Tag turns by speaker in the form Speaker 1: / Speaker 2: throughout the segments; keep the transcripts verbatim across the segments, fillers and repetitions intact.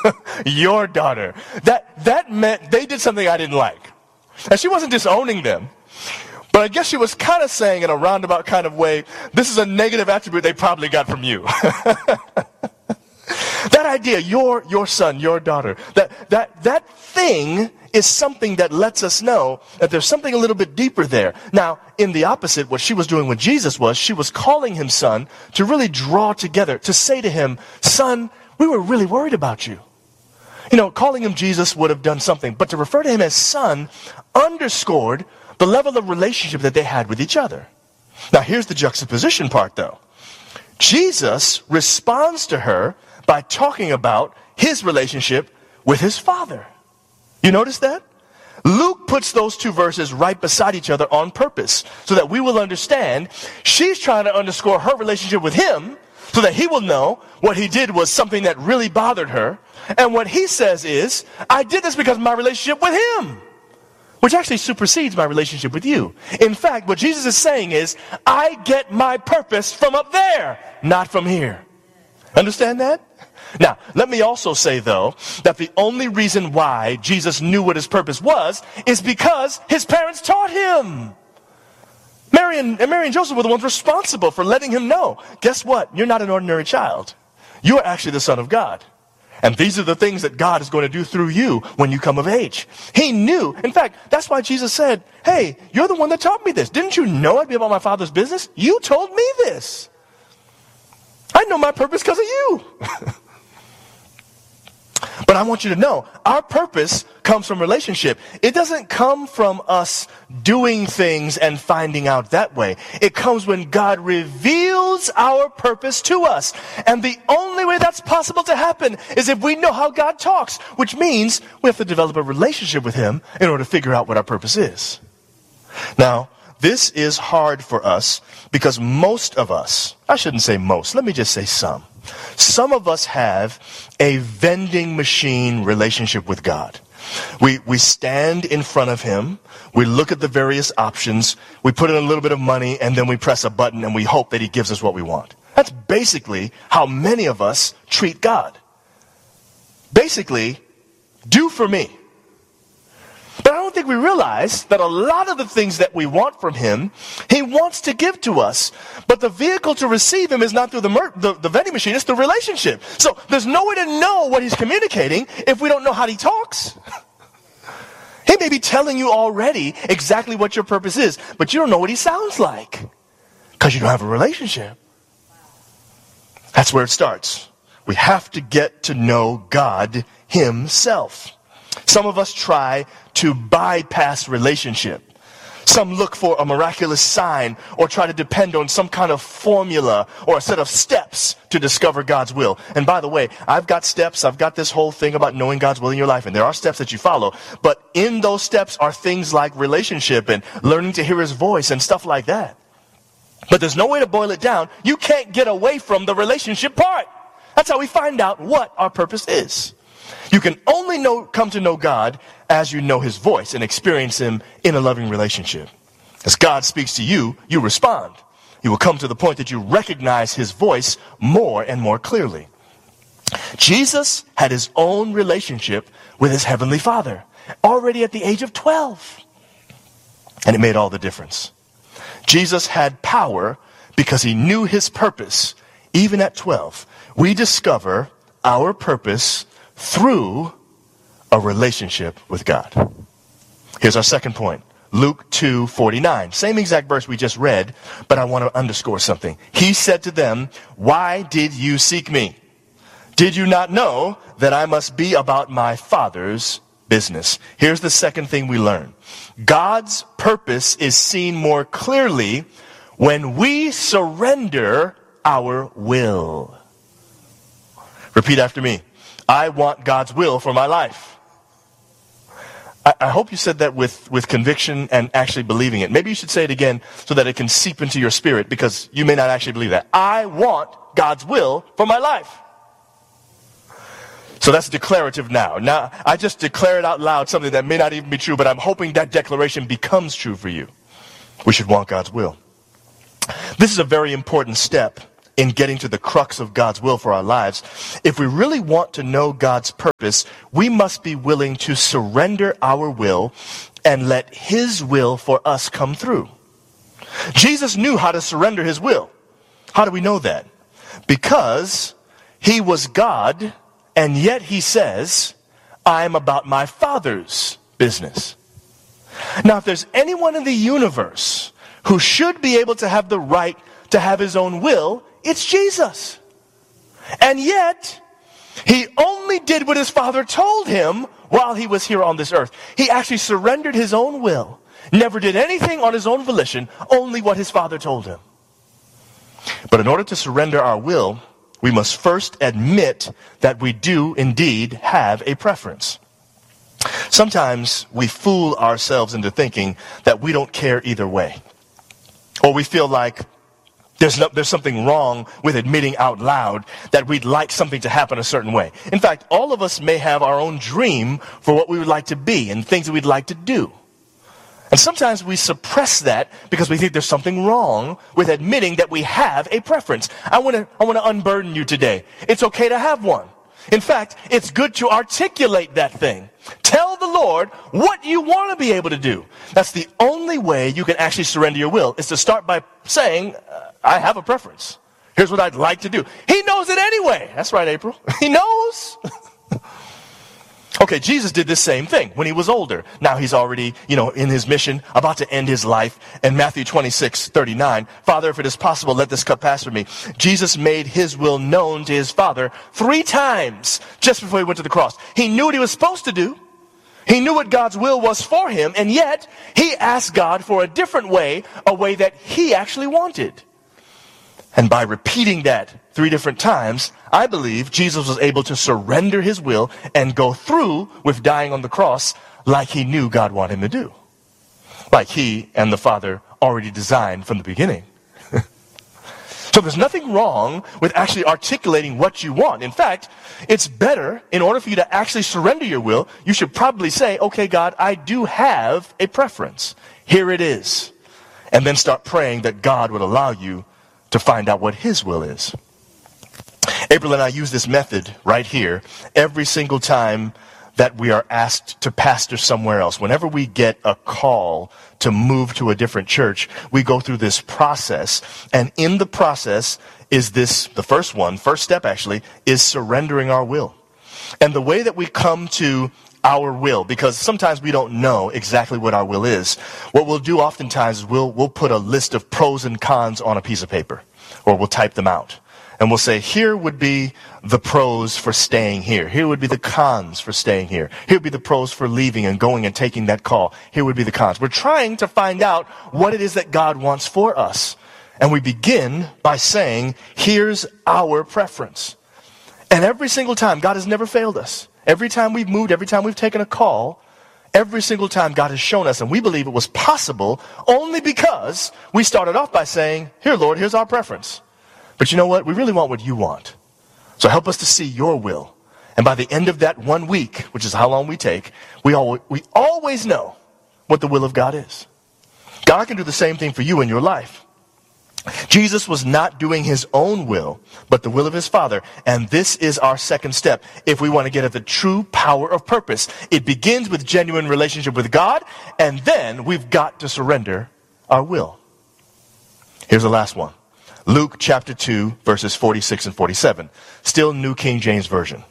Speaker 1: Your daughter. That, that meant they did something I didn't like. And she wasn't disowning them. But I guess she was kind of saying in a roundabout kind of way, this is a negative attribute they probably got from you. That idea, your, your son, your daughter, that, that, that thing is something that lets us know that there's something a little bit deeper there. Now, in the opposite, what she was doing with Jesus was she was calling him son to really draw together, to say to him, son, we were really worried about you. You know, calling him Jesus would have done something, but to refer to him as son underscored the level of relationship that they had with each other. Now, here's the juxtaposition part, though. Jesus responds to her by talking about his relationship with his Father. You notice that? Luke puts those two verses right beside each other on purpose so that we will understand she's trying to underscore her relationship with him so that he will know what he did was something that really bothered her. And what he says is, I did this because of my relationship with him, which actually supersedes my relationship with you. In fact, what Jesus is saying is, I get my purpose from up there, not from here. Understand that? Now, let me also say, though, that the only reason why Jesus knew what his purpose was is because his parents taught him. Mary and, and Mary and Joseph were the ones responsible for letting him know, guess what? You're not an ordinary child. You are actually the Son of God. And these are the things that God is going to do through you when you come of age. He knew. In fact, that's why Jesus said, hey, you're the one that taught me this. Didn't you know I'd be about my Father's business? You told me this. I know my purpose because of you. But I want you to know, our purpose comes from relationship. It doesn't come from us doing things and finding out that way. It comes when God reveals our purpose to us. And the only way that's possible to happen is if we know how God talks, which means we have to develop a relationship with him in order to figure out what our purpose is. Now, this is hard for us because most of us, I shouldn't say most, let me just say some. Some of us have a vending machine relationship with God. We we stand in front of him, we look at the various options, we put in a little bit of money, and then we press a button and we hope that he gives us what we want. That's basically how many of us treat God. Basically, do for me. But I don't think we realize that a lot of the things that we want from him, he wants to give to us. But the vehicle to receive him is not through the, mer- the, the vending machine, it's the relationship. So there's no way to know what he's communicating if we don't know how he talks. He may be telling you already exactly what your purpose is, but you don't know what he sounds like because you don't have a relationship. That's where it starts. We have to get to know God himself. Some of us try to bypass relationship. Some look for a miraculous sign or try to depend on some kind of formula or a set of steps to discover God's will. And by the way, I've got steps. I've got this whole thing about knowing God's will in your life. And there are steps that you follow. But in those steps are things like relationship and learning to hear his voice and stuff like that. But there's no way to boil it down. You can't get away from the relationship part. That's how we find out what our purpose is. You can only know, come to know God as you know his voice and experience him in a loving relationship. As God speaks to you, you respond. You will come to the point that you recognize his voice more and more clearly. Jesus had his own relationship with his heavenly Father already at the age of twelve. And it made all the difference. Jesus had power because he knew his purpose. Even at twelve, we discover our purpose through a relationship with God. Here's our second point. Luke two forty-nine. Same exact verse we just read, but I want to underscore something. He said to them, why did you seek me? Did you not know that I must be about my Father's business? Here's the second thing we learn. God's purpose is seen more clearly when we surrender our will. Repeat after me. I want God's will for my life. I, I hope you said that with, with conviction and actually believing it. Maybe you should say it again so that it can seep into your spirit because you may not actually believe that. I want God's will for my life. So that's declarative now. Now, I just declare it out loud, something that may not even be true, but I'm hoping that declaration becomes true for you. We should want God's will. This is a very important step in getting to the crux of God's will for our lives. If we really want to know God's purpose, we must be willing to surrender our will and let his will for us come through. Jesus knew how to surrender his will. How do we know that? Because he was God, and yet he says, I am about my Father's business. Now, if there's anyone in the universe who should be able to have the right to have his own will, it's Jesus. And yet, he only did what his Father told him while he was here on this earth. He actually surrendered his own will, never did anything on his own volition, only what his Father told him. But in order to surrender our will, we must first admit that we do indeed have a preference. Sometimes we fool ourselves into thinking that we don't care either way. Or we feel like there's, no, there's something wrong with admitting out loud that we'd like something to happen a certain way. In fact, all of us may have our own dream for what we would like to be and things that we'd like to do. And sometimes we suppress that because we think there's something wrong with admitting that we have a preference. I want to I want to unburden you today. It's okay to have one. In fact, it's good to articulate that thing. Tell the Lord what you want to be able to do. That's the only way you can actually surrender your will, is to start by saying, I have a preference. Here's what I'd like to do. He knows it anyway. That's right, April. He knows. Okay, Jesus did this same thing when he was older. Now he's already, you know, in his mission, about to end his life. In Matthew twenty-six thirty-nine, Father, if it is possible, let this cup pass from me. Jesus made his will known to his Father three times just before he went to the cross. He knew what he was supposed to do. He knew what God's will was for him, and yet he asked God for a different way, a way that he actually wanted. And by repeating that three different times, I believe Jesus was able to surrender his will and go through with dying on the cross like he knew God wanted him to do. Like he and the Father already designed from the beginning. So there's nothing wrong with actually articulating what you want. In fact, it's better, in order for you to actually surrender your will, you should probably say, okay, God, I do have a preference. Here it is. And then start praying that God would allow you to find out what his will is. April and I use this method right here every single time that we are asked to pastor somewhere else. Whenever we get a call to move to a different church, we go through this process. And in the process is this, the first one, first step actually, is surrendering our will. And the way that we come to our will, because sometimes we don't know exactly what our will is, what we'll do oftentimes is we'll, we'll put a list of pros and cons on a piece of paper, or we'll type them out. And we'll say, here would be the pros for staying here. Here would be the cons for staying here. Here would be the pros for leaving and going and taking that call. Here would be the cons. We're trying to find out what it is that God wants for us. And we begin by saying, here's our preference. And every single time, God has never failed us. Every time we've moved, every time we've taken a call, every single time God has shown us, and we believe it was possible only because we started off by saying, here, Lord, here's our preference. But you know what? We really want what you want. So help us to see your will. And by the end of that one week, which is how long we take, we, al- we always know what the will of God is. God can do the same thing for you in your life. Jesus was not doing his own will, but the will of his Father. And this is our second step if we want to get at the true power of purpose. It begins with genuine relationship with God, and then we've got to surrender our will. Here's the last one. Luke chapter two, verses forty-six and forty-seven. Still New King James Version.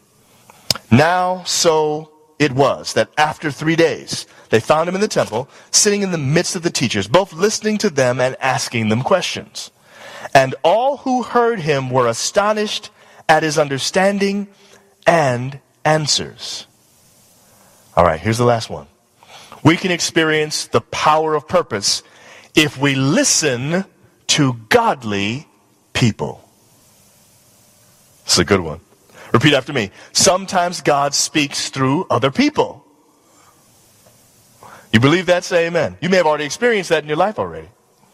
Speaker 1: Now so it was that after three days, they found him in the temple, sitting in the midst of the teachers, both listening to them and asking them questions. And all who heard him were astonished at his understanding and answers. All right, here's the last one. We can experience the power of purpose if we listen to godly people. It's a good one. Repeat after me. Sometimes God speaks through other people. You believe that? Say amen. You may have already experienced that in your life already.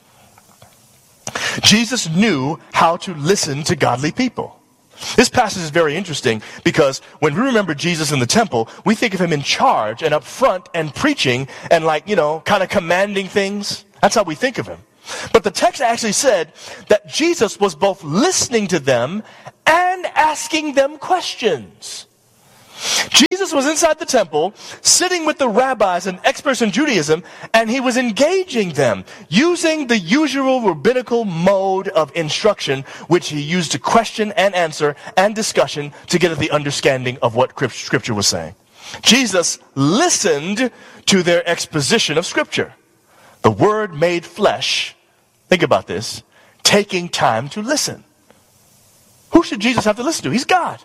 Speaker 1: Jesus knew how to listen to godly people. This passage is very interesting because when we remember Jesus in the temple, we think of him in charge and up front and preaching and like, you know, kind of commanding things. That's how we think of him. But the text actually said that Jesus was both listening to them and asking them questions. Jesus was inside the temple, sitting with the rabbis and experts in Judaism, and he was engaging them, using the usual rabbinical mode of instruction, which he used to question and answer and discussion to get at the understanding of what Scripture was saying. Jesus listened to their exposition of Scripture. The Word made flesh, think about this, taking time to listen. Who should Jesus have to listen to? He's God.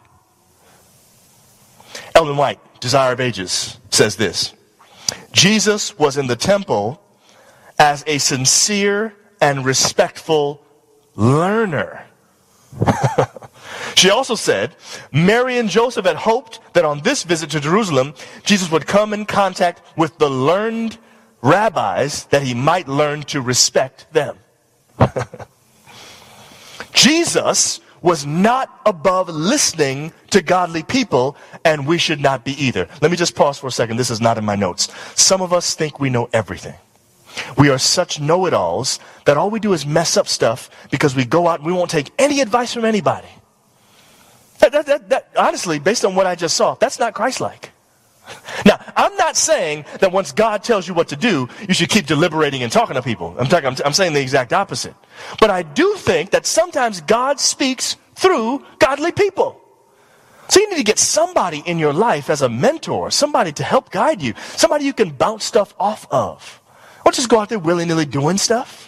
Speaker 1: Ellen White, Desire of Ages, says this: Jesus was in the temple as a sincere and respectful learner. She also said, Mary and Joseph had hoped that on this visit to Jerusalem, Jesus would come in contact with the learned rabbis that he might learn to respect them. Jesus was not above listening to godly people, and we should not be either. Let me just pause for a second. This is not in my notes. Some of us think we know everything. We are such know-it-alls that all we do is mess up stuff because we go out and we won't take any advice from anybody. That, that, that, that, honestly, based on what I just saw, that's not Christ-like. Now, I'm not saying that once God tells you what to do, you should keep deliberating and talking to people. I'm, talking, I'm, I'm saying the exact opposite. But I do think that sometimes God speaks through godly people. So you need to get somebody in your life as a mentor, somebody to help guide you, somebody you can bounce stuff off of. Don't just go out there willy-nilly doing stuff.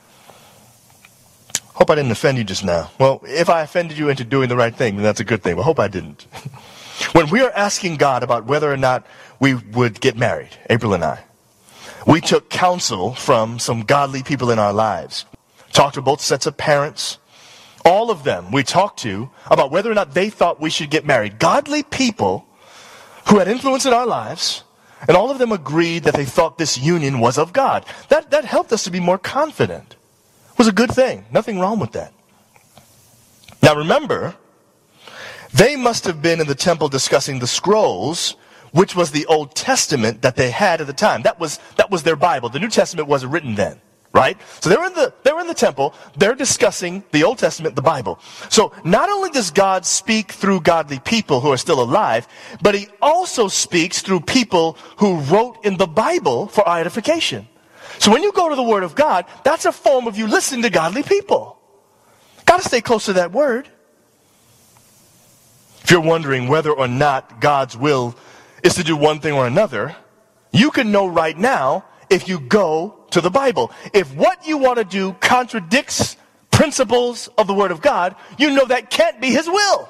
Speaker 1: Hope I didn't offend you just now. Well, if I offended you into doing the right thing, then that's a good thing. Well, hope I didn't. When we are asking God about whether or not we would get married, April and I, we took counsel from some godly people in our lives. Talked to both sets of parents. All of them we talked to about whether or not they thought we should get married. Godly people who had influence in our lives, and all of them agreed that they thought this union was of God. That, that helped us to be more confident. It was a good thing. Nothing wrong with that. Now remember, they must have been in the temple discussing the scrolls, which was the Old Testament that they had at the time. That was, that was their Bible. The New Testament wasn't written then, right? So they were in the, they were in the temple. They're discussing the Old Testament, the Bible. So not only does God speak through godly people who are still alive, but he also speaks through people who wrote in the Bible for our edification. So when you go to the Word of God, that's a form of you listening to godly people. Got to stay close to that Word. If you're wondering whether or not God's will is to do one thing or another, you can know right now if you go to the Bible. If what you want to do contradicts principles of the Word of God, you know that can't be His will.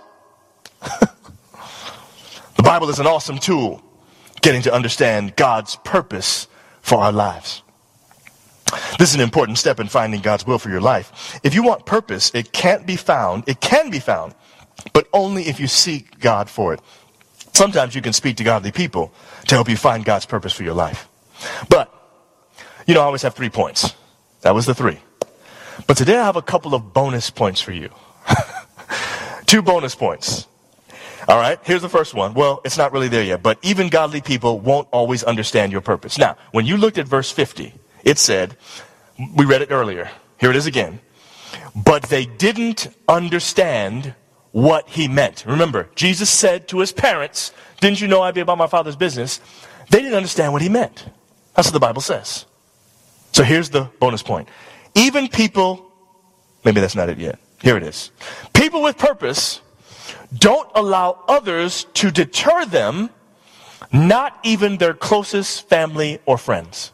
Speaker 1: The Bible is an awesome tool getting to understand God's purpose for our lives. This is an important step in finding God's will for your life. If you want purpose, it can't be found. It can be found, but only if you seek God for it. Sometimes you can speak to godly people to help you find God's purpose for your life. But, you know, I always have three points. That was the three. But today I have a couple of bonus points for you. Two bonus points. All right, here's the first one. Well, it's not really there yet, but even godly people won't always understand your purpose. Now, when you looked at verse fifty, it said, we read it earlier. Here it is again. But they didn't understand what he meant. Remember, Jesus said to his parents, didn't you know I'd be about my Father's business? They didn't understand what he meant. That's what the Bible says. So here's the bonus point. Even people, maybe that's not it yet. Here it is. People with purpose don't allow others to deter them, not even their closest family or friends.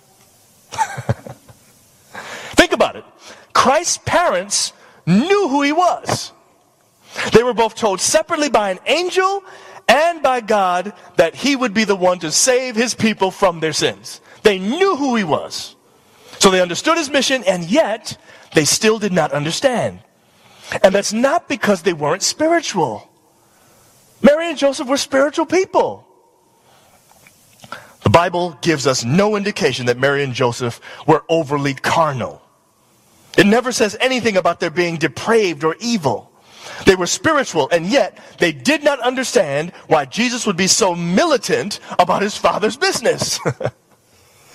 Speaker 1: Think about it. Christ's parents knew who he was. They were both told separately by an angel and by God that he would be the one to save his people from their sins. They knew who he was. So they understood his mission, and yet they still did not understand. And that's not because they weren't spiritual. Mary and Joseph were spiritual people. The Bible gives us no indication that Mary and Joseph were overly carnal. It never says anything about their being depraved or evil. They were spiritual, and yet they did not understand why Jesus would be so militant about his Father's business.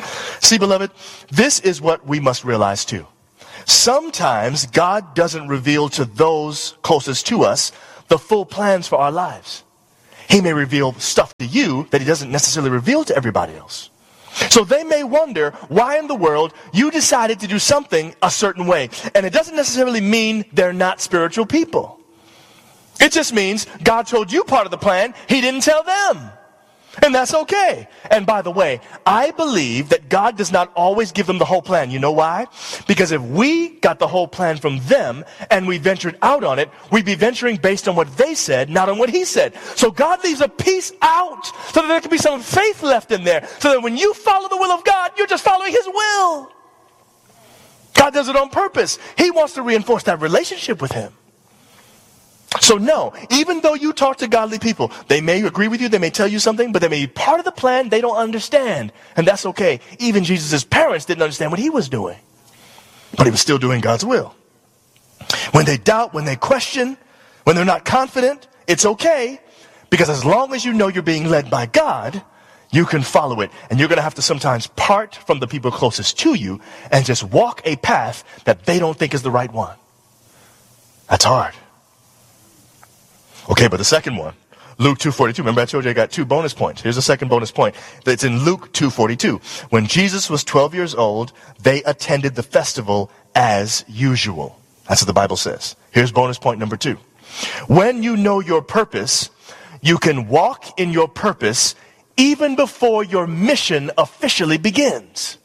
Speaker 1: See, beloved, this is what we must realize too. Sometimes God doesn't reveal to those closest to us the full plans for our lives. He may reveal stuff to you that he doesn't necessarily reveal to everybody else. So they may wonder why in the world you decided to do something a certain way. And it doesn't necessarily mean they're not spiritual people. It just means God told you part of the plan, he didn't tell them. And that's okay. And by the way, I believe that God does not always give them the whole plan. You know why? Because if we got the whole plan from them and we ventured out on it, we'd be venturing based on what they said, not on what he said. So God leaves a piece out so that there can be some faith left in there. So that when you follow the will of God, you're just following his will. God does it on purpose. He wants to reinforce that relationship with him. So no, even though you talk to godly people, they may agree with you, they may tell you something, but they may be part of the plan they don't understand. And that's okay. Even Jesus' parents didn't understand what he was doing. But he was still doing God's will. When they doubt, when they question, when they're not confident, it's okay. Because as long as you know you're being led by God, you can follow it. And you're going to have to sometimes part from the people closest to you and just walk a path that they don't think is the right one. That's hard. Okay, but the second one, Luke two forty-two. Remember I told you I got two bonus points. Here's the second bonus point. It's in Luke two forty-two. When Jesus was twelve years old, they attended the festival as usual. That's what the Bible says. Here's bonus point number two. When you know your purpose, you can walk in your purpose even before your mission officially begins.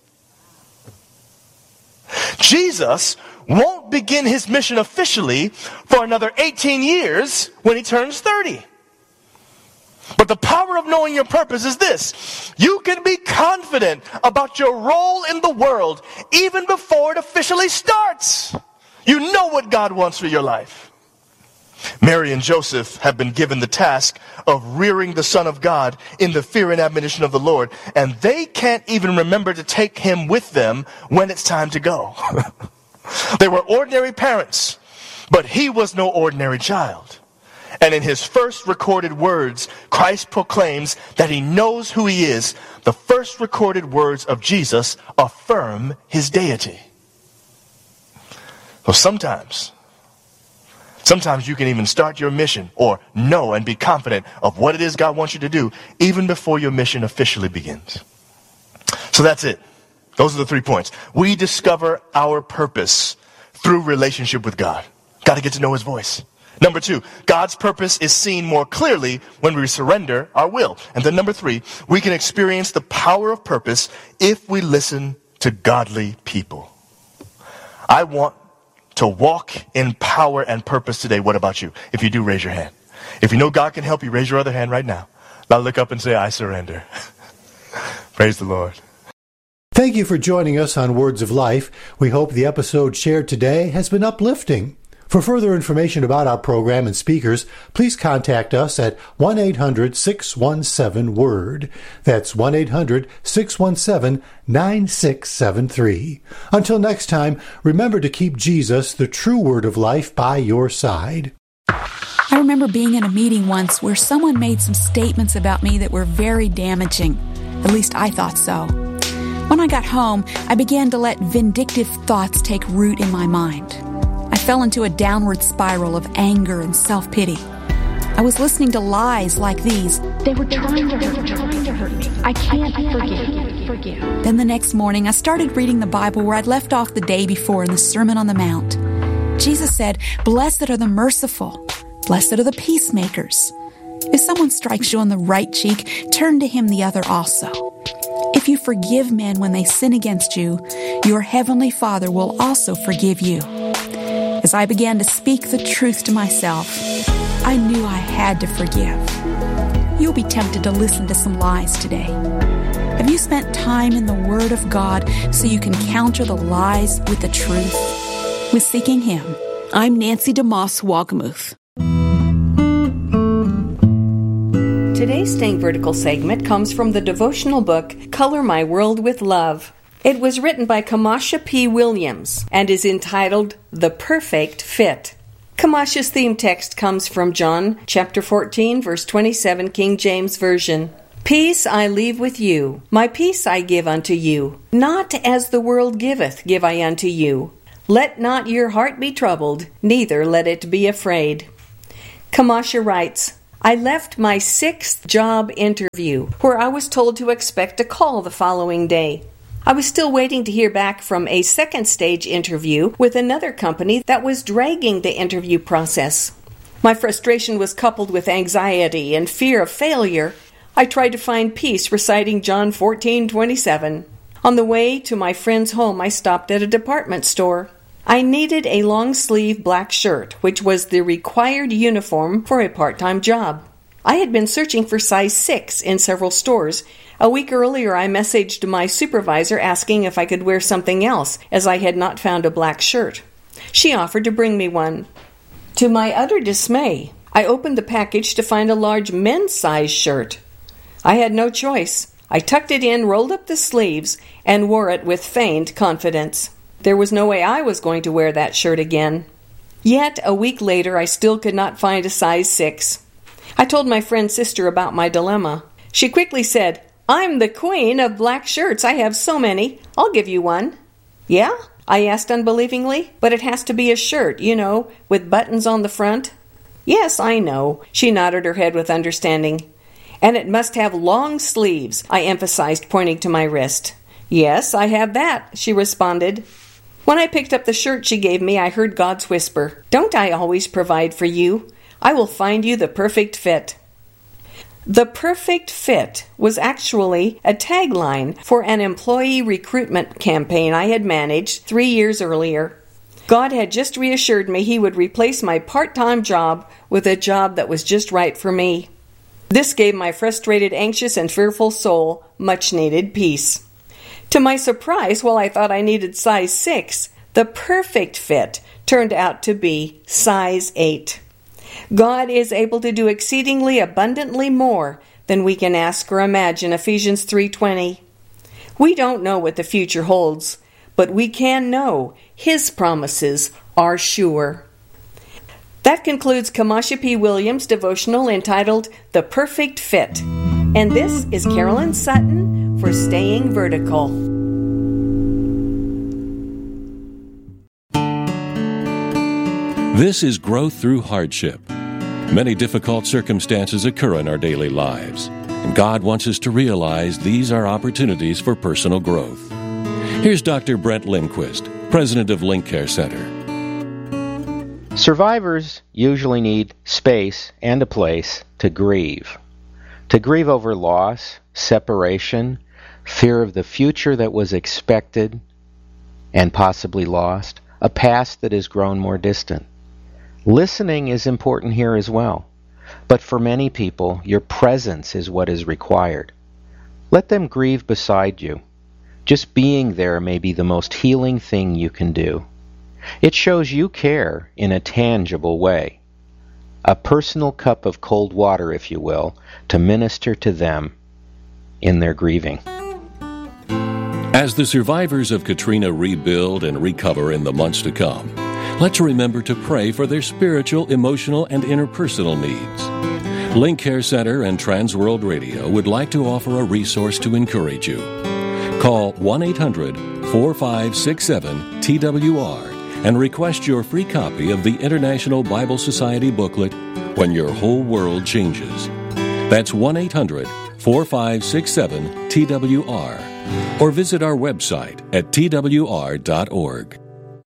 Speaker 1: Jesus won't begin his mission officially for another eighteen years when he turns thirty. But the power of knowing your purpose is this. You can be confident about your role in the world even before it officially starts. You know what God wants for your life. Mary and Joseph have been given the task of rearing the Son of God in the fear and admonition of the Lord, and they can't even remember to take him with them when it's time to go. They were ordinary parents, but he was no ordinary child. And in his first recorded words, Christ proclaims that he knows who he is. The first recorded words of Jesus affirm his deity. So sometimes, sometimes you can even start your mission or know and be confident of what it is God wants you to do even before your mission officially begins. So that's it. Those are the three points. We discover our purpose through relationship with God. Got to get to know his voice. Number two, God's purpose is seen more clearly when we surrender our will. And then number three, we can experience the power of purpose if we listen to godly people. I want to walk in power and purpose today. What about you? If you do, raise your hand. If you know God can help you, raise your other hand right now. Now look up and say, I surrender. Praise the Lord.
Speaker 2: Thank you for joining us on Words of Life. We hope the episode shared today has been uplifting. For further information about our program and speakers, please contact us at one eight hundred six one seven WORD. That's one eight hundred six one seven nine six seven three. Until next time, remember to keep Jesus, the true Word of Life, by your side.
Speaker 3: I remember being in a meeting once where someone made some statements about me that were very damaging. At least I thought so. When I got home, I began to let vindictive thoughts take root in my mind. I fell into a downward spiral of anger and self-pity. I was listening to lies like these. They were trying to hurt, trying to hurt me. I can't forgive. forgive. Then the next morning, I started reading the Bible where I'd left off the day before in the Sermon on the Mount. Jesus said, "Blessed are the merciful. Blessed are the peacemakers. If someone strikes you on the right cheek, turn to him the other also. If you forgive men when they sin against you, your heavenly Father will also forgive you." As I began to speak the truth to myself, I knew I had to forgive. You'll be tempted to listen to some lies today. Have you spent time in the Word of God so you can counter the lies with the truth? With Seeking Him, I'm Nancy DeMoss Wagamuth.
Speaker 4: Today's Staying Vertical segment comes from the devotional book, Color My World with Love. It was written by Kamasha P. Williams and is entitled The Perfect Fit. Kamasha's theme text comes from John chapter fourteen, verse twenty-seven, King James Version. Peace I leave with you, my peace I give unto you. Not as the world giveth, give I unto you. Let not your heart be troubled, neither let it be afraid. Kamasha writes, I left my sixth job interview, where I was told to expect a call the following day. I was still waiting to hear back from a second stage interview with another company that was dragging the interview process. My frustration was coupled with anxiety and fear of failure. I tried to find peace reciting John fourteen twenty-seven. On the way to my friend's home, I stopped at a department store. I needed a long-sleeve black shirt, which was the required uniform for a part-time job. I had been searching for size six in several stores. A week earlier, I messaged my supervisor asking if I could wear something else, as I had not found a black shirt. She offered to bring me one. To my utter dismay, I opened the package to find a large men's size shirt. I had no choice. I tucked it in, rolled up the sleeves, and wore it with feigned confidence. There was no way I was going to wear that shirt again. Yet, a week later, I still could not find a size six. I told my friend's sister about my dilemma. She quickly said, I'm the queen of black shirts. I have so many. I'll give you one. Yeah? I asked unbelievingly. But it has to be a shirt, you know, with buttons on the front. Yes, I know. She nodded her head with understanding. And it must have long sleeves, I emphasized, pointing to my wrist. Yes, I have that, she responded. When I picked up the shirt she gave me, I heard God's whisper, Don't I always provide for you? I will find you the perfect fit. The perfect fit was actually a tagline for an employee recruitment campaign I had managed three years earlier. God had just reassured me He would replace my part-time job with a job that was just right for me. This gave my frustrated, anxious, and fearful soul much-needed peace. To my surprise, while I thought I needed size six, the perfect fit turned out to be size eight. God is able to do exceedingly abundantly more than we can ask or imagine, Ephesians three twenty. We don't know what the future holds, but we can know His promises are sure. That concludes Kamasha P. Williams' devotional entitled The Perfect Fit. And this is Carolyn Sutton for Staying Vertical.
Speaker 5: This is growth through hardship. Many difficult circumstances occur in our daily lives, and God wants us to realize these are opportunities for personal growth. Here's Doctor Brent Lindquist, president of Link Care Center.
Speaker 6: Survivors usually need space and a place to grieve. To grieve over loss, separation, fear of the future that was expected and possibly lost, a past that has grown more distant. Listening is important here as well, but for many people, your presence is what is required. Let them grieve beside you. Just being there may be the most healing thing you can do. It shows you care in a tangible way. A personal cup of cold water, if you will, to minister to them in their grieving.
Speaker 5: As the survivors of Katrina rebuild and recover in the months to come, let's remember to pray for their spiritual, emotional, and interpersonal needs. Link Care Center and Transworld Radio would like to offer a resource to encourage you. Call one eight hundred four five six seven T W R and request your free copy of the International Bible Society booklet, When Your Whole World Changes. That's one eight hundred four five six seven T W R. Or visit our website at T W R dot org.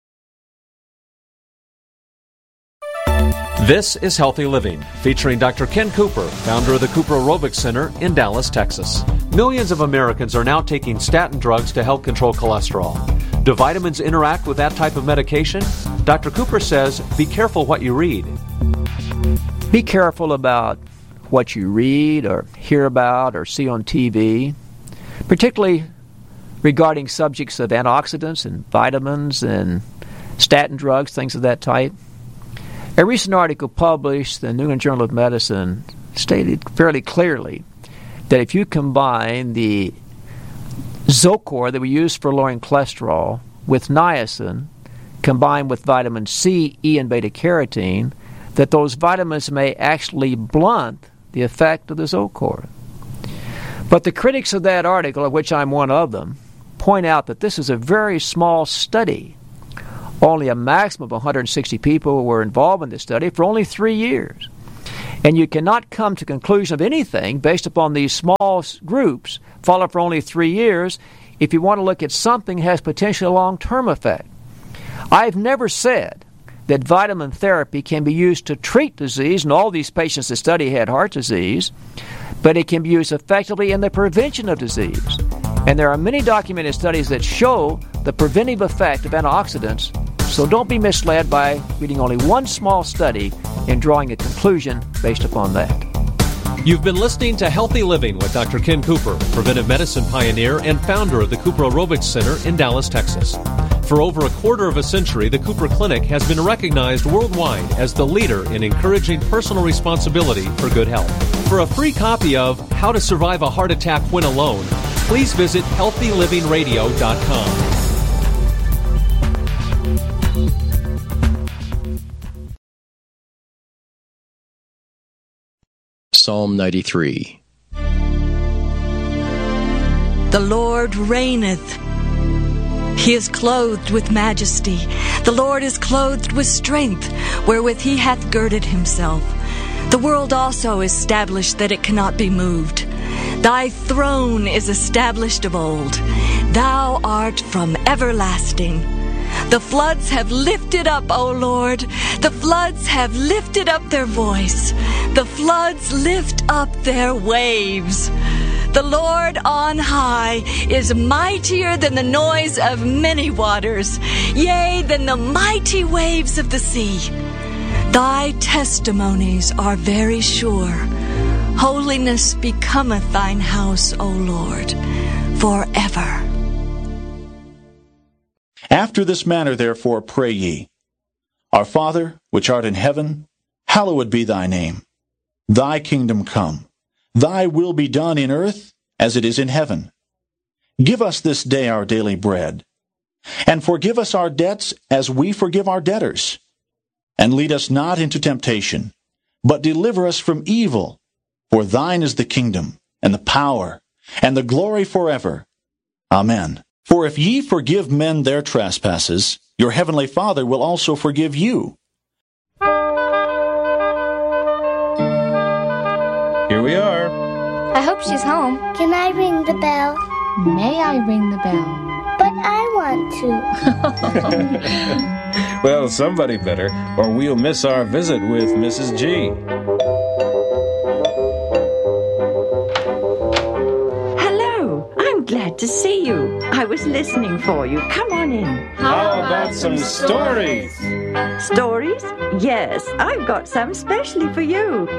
Speaker 7: This is Healthy Living, featuring Doctor Ken Cooper, founder of the Cooper Aerobics Center in Dallas, Texas. Millions of Americans are now taking statin drugs to help control cholesterol. Do vitamins interact with that type of medication? Doctor Cooper says, be careful what you read.
Speaker 8: Be careful about what you read or hear about or see on T V, particularly regarding subjects of antioxidants and vitamins and statin drugs, things of that type. A recent article published in the New England Journal of Medicine stated fairly clearly that if you combine the Zocor that we use for lowering cholesterol with niacin, combined with vitamin C, E, and beta-carotene, that those vitamins may actually blunt the effect of the Zocor. But the critics of that article, of which I'm one of them, point out that this is a very small study. Only a maximum of one hundred sixty people were involved in this study for only three years. And you cannot come to conclusion of anything based upon these small groups, followed for only three years, if you want to look at something that has potential long-term effect. I've never said that vitamin therapy can be used to treat disease, and all these patients that study had heart disease, but it can be used effectively in the prevention of disease. And there are many documented studies that show the preventive effect of antioxidants, so don't be misled by reading only one small study and drawing a conclusion based upon that.
Speaker 7: You've been listening to Healthy Living with Doctor Ken Cooper, preventive medicine pioneer and founder of the Cooper Aerobics Center in Dallas, Texas. For over a quarter of a century, the Cooper Clinic has been recognized worldwide as the leader in encouraging personal responsibility for good health. For a free copy of How to Survive a Heart Attack When Alone, please visit healthy living radio dot com.
Speaker 5: Psalm ninety-three.
Speaker 9: The Lord reigneth. He is clothed with majesty. The Lord is clothed with strength, wherewith he hath girded himself. The world also is established that it cannot be moved. Thy throne is established of old. Thou art from everlasting. The floods have lifted up, O Lord. The floods have lifted up their voice. The floods lift up their waves. The Lord on high is mightier than the noise of many waters, yea, than the mighty waves of the sea. Thy testimonies are very sure. Holiness becometh thine house, O Lord, forever.
Speaker 10: After this manner therefore pray ye, Our Father, which art in heaven, hallowed be thy name. Thy kingdom come. Thy will be done in earth as it is in heaven. Give us this day our daily bread, and forgive us our debts as we forgive our debtors. And lead us not into temptation, but deliver us from evil. For thine is the kingdom, and the power, and the glory forever. Amen. For if ye forgive men their trespasses, your heavenly Father will also forgive you.
Speaker 11: Here we are.
Speaker 12: I hope she's home. Can I ring the bell?
Speaker 13: May I ring the bell?
Speaker 12: But I want
Speaker 11: to. Well, somebody better, or we'll miss our visit with Missus G.
Speaker 14: Hello, I'm glad to see you. I was listening for you. Come on in.
Speaker 11: How about some stories?
Speaker 14: Stories? Yes, I've got some specially for you.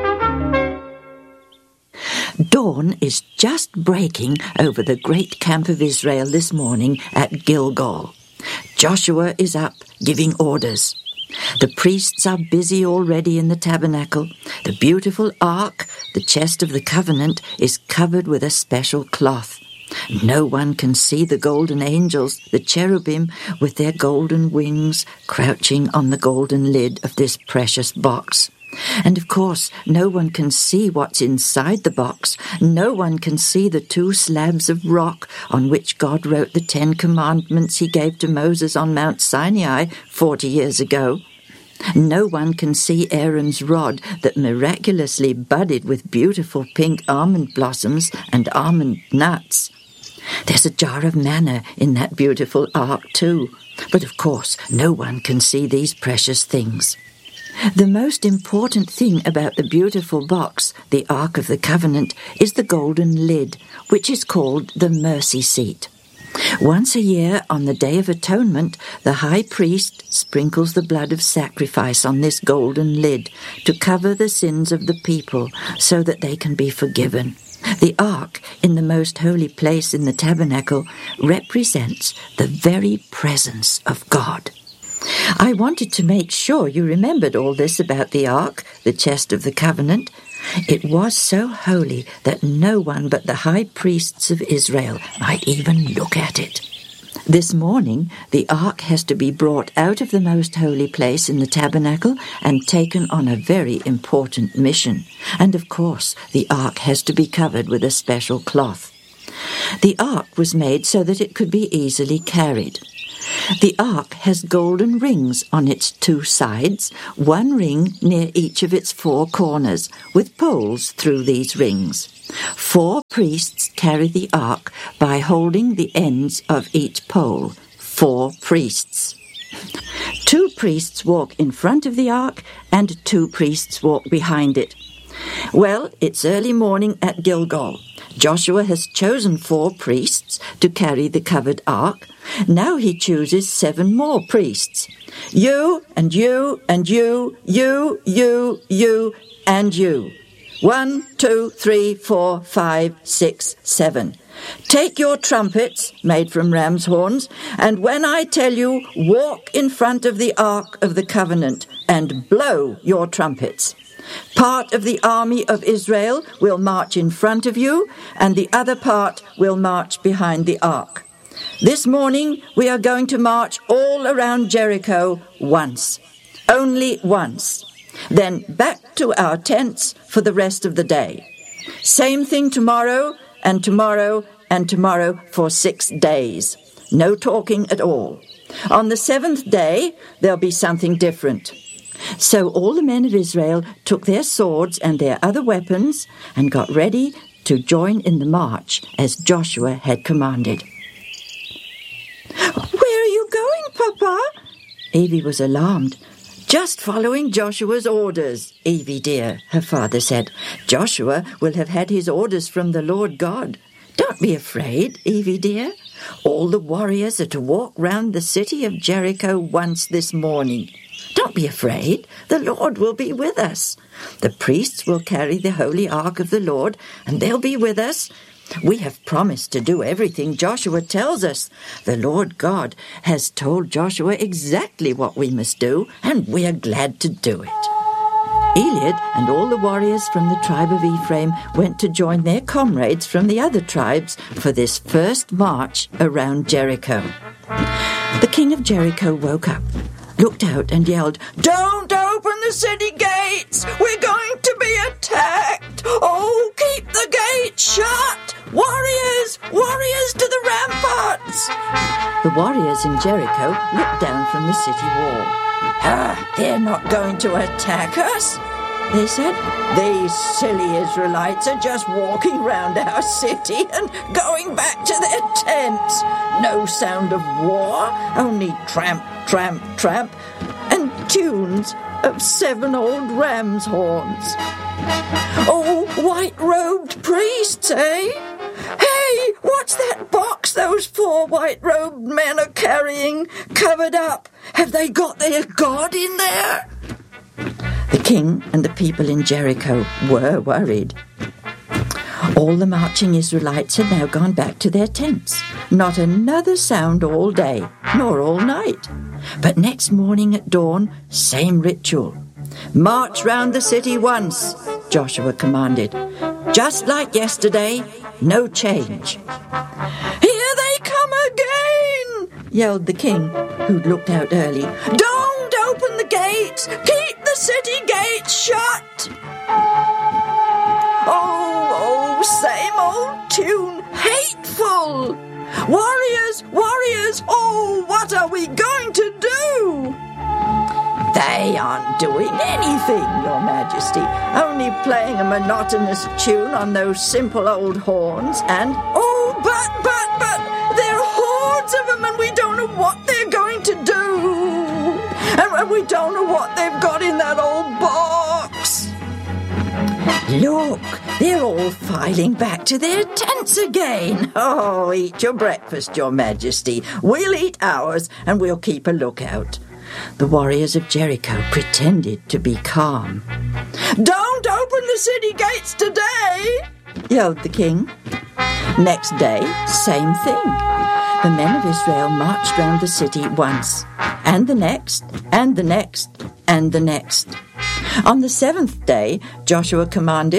Speaker 14: Dawn is just breaking over the great camp of Israel this morning at Gilgal. Joshua is up, giving orders. The priests are busy already in the tabernacle. The beautiful ark, the chest of the covenant, is covered with a special cloth. No one can see the golden angels, the cherubim, with their golden wings, crouching on the golden lid of this precious box. And of course, no one can see what's inside the box. No one can see the two slabs of rock on which God wrote the Ten Commandments he gave to Moses on Mount Sinai forty years ago. No one can see Aaron's rod that miraculously budded with beautiful pink almond blossoms and almond nuts. There's a jar of manna in that beautiful ark too. But of course, no one can see these precious things. The most important thing about the beautiful box, the Ark of the Covenant, is the golden lid, which is called the mercy seat. Once a year, on the Day of Atonement, the high priest sprinkles the blood of sacrifice on this golden lid to cover the sins of the people so that they can be forgiven. The ark, in the most holy place in the tabernacle, represents the very presence of God. I wanted to make sure you remembered all this about the ark, the chest of the covenant. It was so holy that no one but the high priests of Israel might even look at it. This morning, the ark has to be brought out of the most holy place in the tabernacle and taken on a very important mission. And of course, the ark has to be covered with a special cloth. The ark was made so that it could be easily carried. The ark has golden rings on its two sides, one ring near each of its four corners, with poles through these rings. Four priests carry the ark by holding the ends of each pole. Four priests. Two priests walk in front of the ark, and two priests walk behind it. Well, it's early morning at Gilgal. Joshua has chosen four priests to carry the covered ark. Now he chooses seven more priests. You, and you, and you, you, you, you, and you. One, two, three, four, five, six, seven. Take your trumpets, made from ram's horns, and when I tell you, walk in front of the ark of the covenant and blow your trumpets. Part of the army of Israel will march in front of you, and the other part will march behind the ark. This morning we are going to march all around Jericho once. Only once. Then back to our tents for the rest of the day. Same thing tomorrow, and tomorrow, and tomorrow for six days. No talking at all. On the seventh day, there'll be something different. So all the men of Israel took their swords and their other weapons and got ready to join in the march as Joshua had commanded. Where are you going, Papa? Evie was alarmed. Just following Joshua's orders, Evie dear, her father said. Joshua will have had his orders from the Lord God. Don't be afraid, Evie dear. All the warriors are to walk round the city of Jericho once this morning. Don't be afraid. The Lord will be with us. The priests will carry the holy ark of the Lord, and they'll be with us. We have promised to do everything Joshua tells us. The Lord God has told Joshua exactly what we must do, and we are glad to do it. Eliud and all the warriors from the tribe of Ephraim went to join their comrades from the other tribes for this first march around Jericho. The king of Jericho woke up, looked out and yelled, "Don't open the city gates! We're going to be attacked! Oh, keep the gates shut! Warriors! Warriors to the ramparts!" The warriors in Jericho looked down from the city wall. "Ah, they're not going to attack us," they said. "These silly Israelites are just walking round our city and going back to their tents. No sound of war, only tramp, tramp, tramp, and tunes of seven old ram's horns. Oh, white-robed priests, eh? Hey, what's that box those four white-robed men are carrying, covered up? Have they got their God in there?" The king and the people in Jericho were worried. All the marching Israelites had now gone back to their tents. Not another sound all day, nor all night. But next morning at dawn, same ritual. "March round the city once," Joshua commanded. "Just like yesterday, no change." "Here they come again!" yelled the king, who'd looked out early. "Don't open the gates! Keep the city gates shut!" Oh, oh, same old tune, hateful! "Warriors, warriors, oh, what are we going to do?" "They aren't doing anything, Your Majesty, only playing a monotonous tune on those simple old horns and..." "Oh, but, but, but, there are hordes of them and we don't know what they're going to do. And we don't know what they've got in that old box." "Look, they're all filing back to their tents again. Oh, eat your breakfast, Your Majesty. We'll eat ours and we'll keep a lookout." The warriors of Jericho pretended to be calm. "Don't open the city gates today!" yelled the king. Next day, same thing. The men of Israel marched round the city once, and the next, and the next, and the next. On the seventh day, Joshua commanded,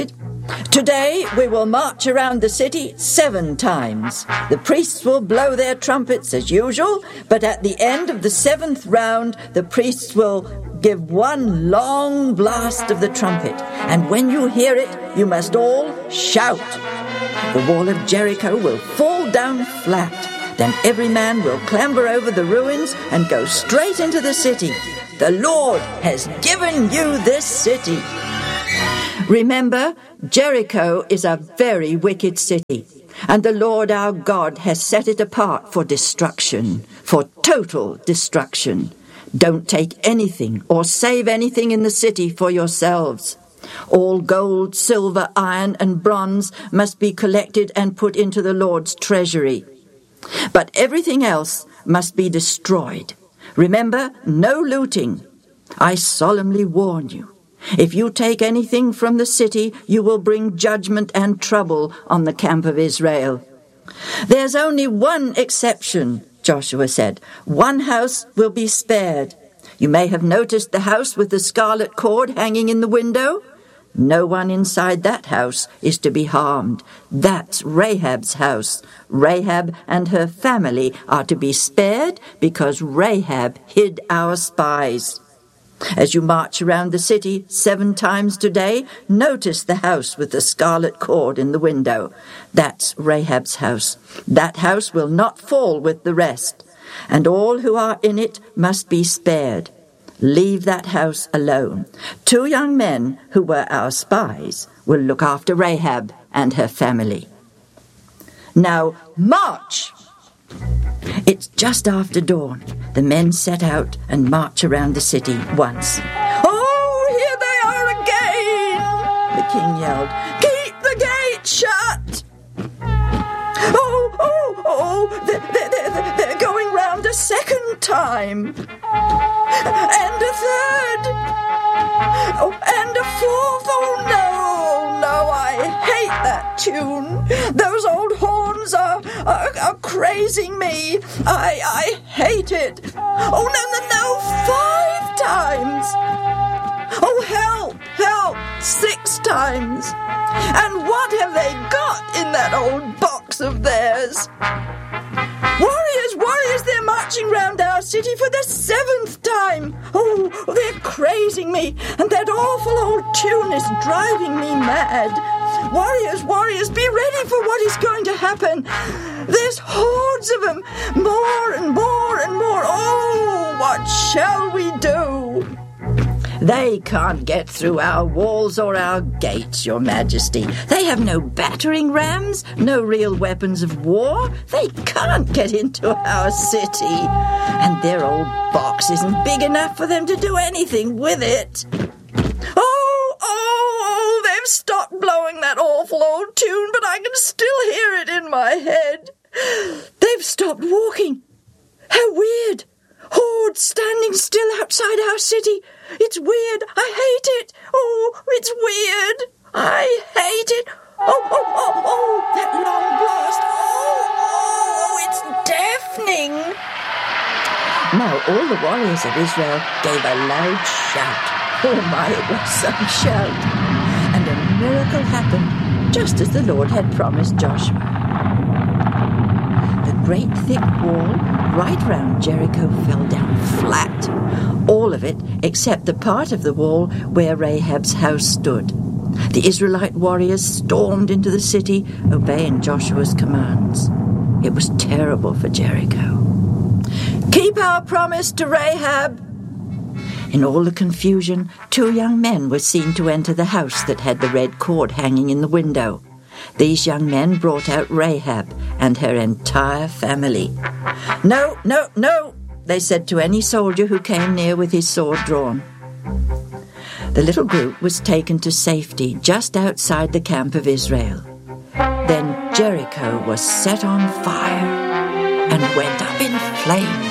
Speaker 14: Today we will march around the city seven times. The priests will blow their trumpets as usual, but at the end of the seventh round, the priests will give one long blast of the trumpet, and when you hear it, you must all shout. The wall of Jericho will fall down flat. Then every man will clamber over the ruins and go straight into the city. The Lord has given you this city. Remember, Jericho is a very wicked city, and the Lord our God has set it apart for destruction, for total destruction. Don't take anything or save anything in the city for yourselves. All gold, silver, iron, and bronze must be collected and put into the Lord's treasury. But everything else must be destroyed. Remember, no looting. I solemnly warn you. If you take anything from the city, you will bring judgment and trouble on the camp of Israel. There's only one exception, Joshua said. One house will be spared. You may have noticed the house with the scarlet cord hanging in the window. No one inside that house is to be harmed. That's Rahab's house. Rahab and her family are to be spared because Rahab hid our spies. As you march around the city seven times today, notice the house with the scarlet cord in the window. That's Rahab's house. That house will not fall with the rest, and all who are in it must be spared. Leave that house alone. Two young men who were our spies will look after Rahab and her family. Now, march! It's just after dawn. The men set out and march around the city once. Oh, here they are again! The king yelled. Keep the gate shut! Oh, oh, oh, they're, they're, they're, they're going round a second time. And a third. Oh, and a fourth. Oh, no, no, I hate that tune. Those old horns are, are, are crazing me. I, I hate it. Oh, no, no, no, five times. Oh, help, help, six times. And what have they got in that old box of theirs? Warriors, warriors, they're marching round our city for the seventh time. Oh, they're crazing me, and that awful old tune is driving me mad. Warriors, warriors, be ready for what is going to happen. There's hordes of them, more and more and more. Oh, what shall we do? They can't get through our walls or our gates, Your Majesty. They have no battering rams, no real weapons of war. They can't get into our city. And their old box isn't big enough for them to do anything with it. Oh, oh, oh, they've stopped blowing that awful old tune, but I can still hear it in my head. They've stopped walking. How weird. Hordes standing still outside our city. It's weird. I hate it. Oh, it's weird. I hate it. Oh, oh, oh, oh, that long blast. Oh, oh, it's deafening. Now all the warriors of Israel gave a loud shout. Oh my, it was some shout. And a miracle happened, just as the Lord had promised Joshua. The great thick wall right round Jericho fell down flat. All of it except the part of the wall where Rahab's house stood. The Israelite warriors stormed into the city, obeying Joshua's commands. It was terrible for Jericho. Keep our promise to Rahab. In all the confusion, two young men were seen to enter the house that had the red cord hanging in the window. These young men brought out Rahab and her entire family. No, no, no, they said to any soldier who came near with his sword drawn. The little group was taken to safety just outside the camp of Israel. Then Jericho was set on fire and went up in flames.